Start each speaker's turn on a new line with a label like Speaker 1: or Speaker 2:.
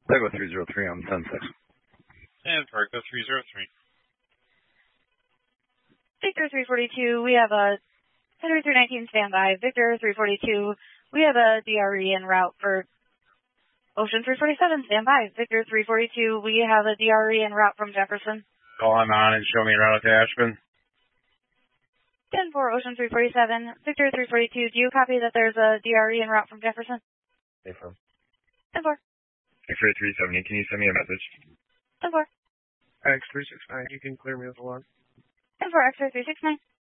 Speaker 1: Tango 303 on 10-6.
Speaker 2: And Fargo 303.
Speaker 3: Victor 342, we have a Henry 319 standby. Victor 342, we have a DRE en route for Ocean 347 standby. Victor 342, we have a DRE en route from Jefferson.
Speaker 4: Call on and show me a route to Ashburn.
Speaker 3: 10-4 Ocean 347. Victor 342, do you copy that there's a DRE en route from Jefferson?
Speaker 4: Affirm.
Speaker 3: 10-4.
Speaker 4: X-ray 370, can you send me a message?
Speaker 3: 10-4.
Speaker 4: X369, you can clear me with the log.
Speaker 3: 10-4 X-ray 369.